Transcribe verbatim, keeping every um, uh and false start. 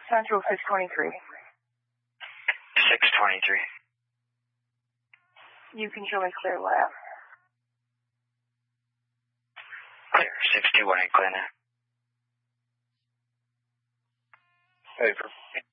Central six twenty-three. six twenty-three. You can show me clear lab. Clear. six two one eight, clear now. Paper.